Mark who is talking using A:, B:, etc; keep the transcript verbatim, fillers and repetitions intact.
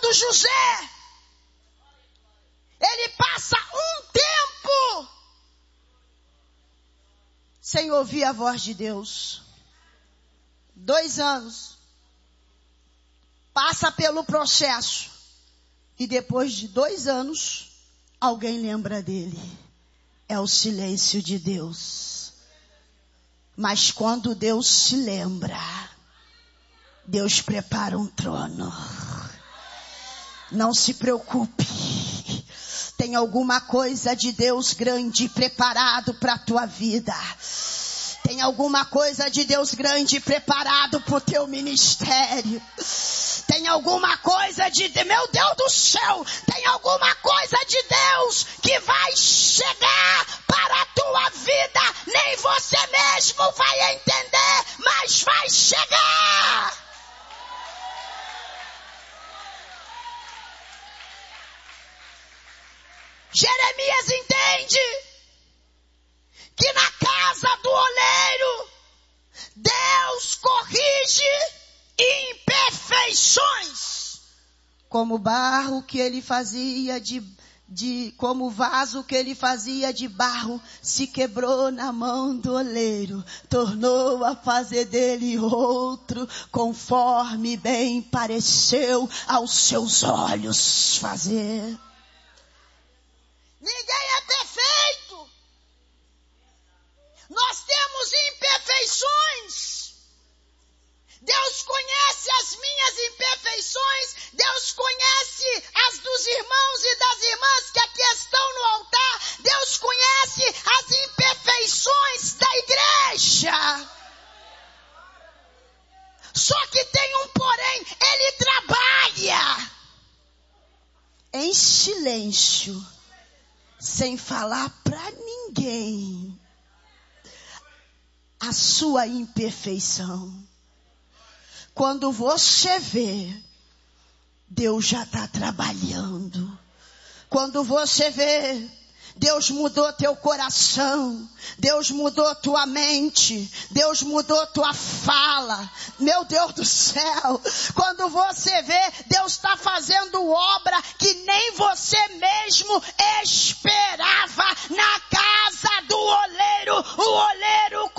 A: Amado José, ele passa um tempo sem ouvir a voz de Deus. Dois anos. Passa pelo processo. E depois de dois anos, alguém lembra dele. É o silêncio de Deus. Mas quando Deus se lembra, Deus prepara um trono. Não se preocupe. Tem alguma coisa de Deus grande preparado para a tua vida. Tem alguma coisa de Deus grande preparado para o teu ministério. Tem alguma coisa de Deus, meu Deus do céu, tem alguma coisa de Deus que vai chegar para a tua vida. Nem você mesmo vai entender, mas vai chegar. Jeremias entende que na casa do oleiro, Deus corrige imperfeições. Como barro que ele fazia de, de, como o vaso que ele fazia de barro se quebrou na mão do oleiro, tornou a fazer dele outro, conforme bem pareceu aos seus olhos fazer. Ninguém é perfeito. Nós temos imperfeições. Deus conhece as minhas imperfeições. Deus conhece as dos irmãos e das irmãs que aqui estão no altar. Deus conhece as imperfeições da igreja. Só que tem um porém. Ele trabalha em silêncio, sem falar para ninguém a sua imperfeição. Quando você vê, Deus já está trabalhando. Quando você vê, Deus mudou teu coração, Deus mudou tua mente, Deus mudou tua fala. Meu Deus do céu, quando você vê, Deus está fazendo obra que nem você mesmo esperava. Na casa do oleiro, o oleiro